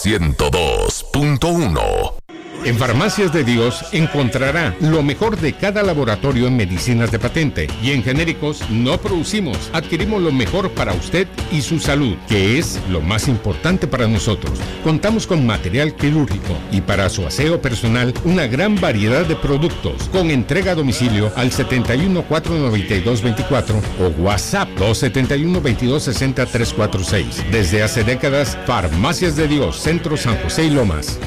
102.1. En Farmacias de Dios encontrará lo mejor de cada laboratorio en medicinas de patente, y en genéricos no producimos, adquirimos lo mejor para usted y su salud, que es lo más importante para nosotros. Contamos con material quirúrgico y para su aseo personal una gran variedad de productos, con entrega a domicilio al 71-492-24 o WhatsApp 271-2260-346. Desde hace décadas, Farmacias de Dios, Centro San José y Lomas.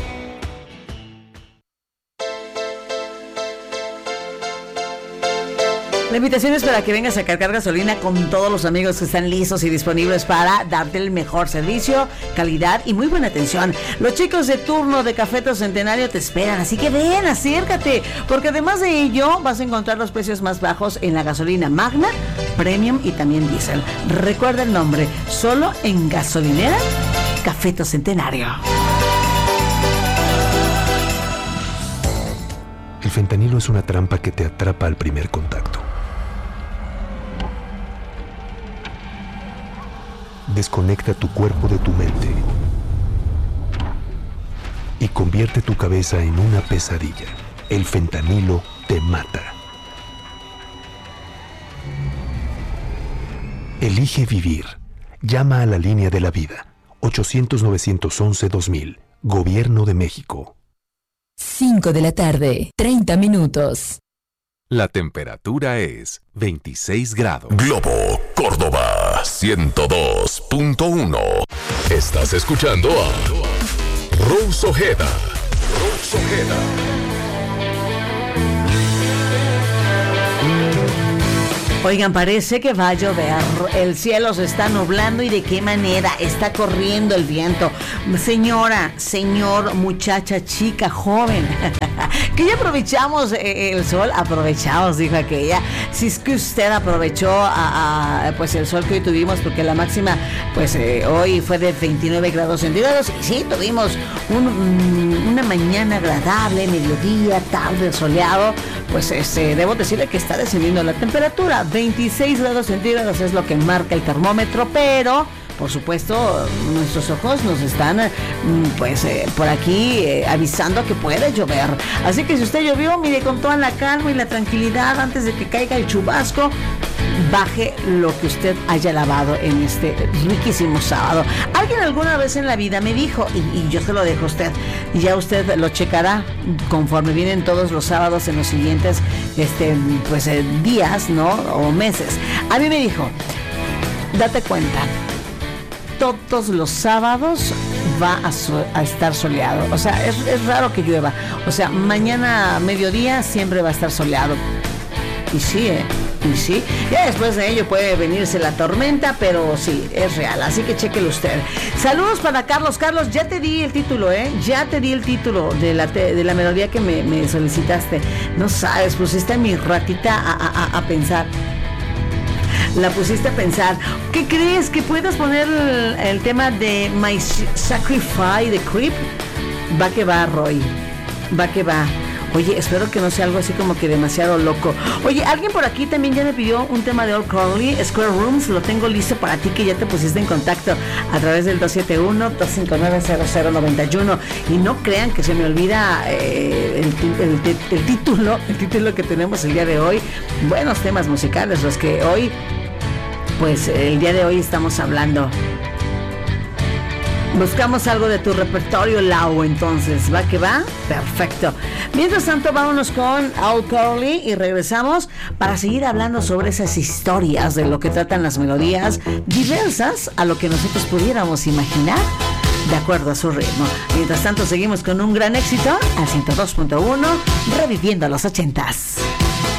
La invitación es para que vengas a cargar gasolina con todos los amigos que están listos y disponibles para darte el mejor servicio, calidad y muy buena atención. Los chicos de turno de Cafeto Centenario te esperan, así que ven, acércate, porque además de ello vas a encontrar los precios más bajos en la gasolina Magna, Premium y también Diesel. Recuerda el nombre, solo en gasolinera Cafeto Centenario. El fentanilo es una trampa que te atrapa al primer contacto. Desconecta tu cuerpo de tu mente y convierte tu cabeza en una pesadilla. El fentanilo te mata. Elige vivir. Llama a la línea de la vida. 800-911-2000. Gobierno de México. 5 de la tarde, 30 minutos. La temperatura es 26 grados. Globo, Córdoba, 102.1. Estás escuchando a Rose Ojeda. Rose Ojeda. Oigan, parece que va a llover. El cielo se está nublando y de qué manera está corriendo el viento. Señora, señor, muchacha, chica, joven, que ya aprovechamos el sol, aprovechamos, dijo aquella. Si es que usted aprovechó pues el sol que hoy tuvimos, porque la máxima pues hoy fue de 29 grados centígrados, y sí, tuvimos una mañana agradable, mediodía, tarde, soleado. Pues debo decirle que está descendiendo la temperatura. 26 grados centígrados es lo que marca el termómetro, pero por supuesto nuestros ojos nos están por aquí avisando que puede llover. Así que si usted llovió, mire, con toda la calma y la tranquilidad, antes de que caiga el chubasco, baje lo que usted haya lavado en este riquísimo sábado. Alguien alguna vez en la vida me dijo, y yo se lo dejo a usted, y ya usted lo checará conforme vienen todos los sábados en los siguientes días, ¿no? O meses. A mí me dijo, date cuenta, todos los sábados va a estar soleado. O sea, es raro que llueva. O sea, mañana mediodía siempre va a estar soleado. Y sí, y sí. Ya después de ello puede venirse la tormenta, pero sí, es real. Así que chéquelo usted. Saludos para Carlos. Carlos, ya te di el título, Ya te di el título de la melodía que me solicitaste. No sabes, pusiste a mi ratita a pensar. La pusiste a pensar. ¿Qué crees? ¿Que puedas poner el tema de My Sacrifice de Creep? Va que va, Roy. Va que va. Oye, espero que no sea algo así como que demasiado loco. Oye, alguien por aquí también ya me pidió un tema de Old Crowley, Square Rooms. Lo tengo listo para ti, que ya te pusiste en contacto a través del 271-259-0091. Y no crean que se me olvida el título que tenemos el día de hoy. Buenos temas musicales los que hoy, pues el día de hoy estamos hablando. Buscamos algo de tu repertorio, Lau, entonces. ¿Va que va? Perfecto. Mientras tanto, vámonos con Old Crowley y regresamos para seguir hablando sobre esas historias de lo que tratan las melodías diversas a lo que nosotros pudiéramos imaginar de acuerdo a su ritmo. Mientras tanto, seguimos con un gran éxito al 102.1, reviviendo los 80s.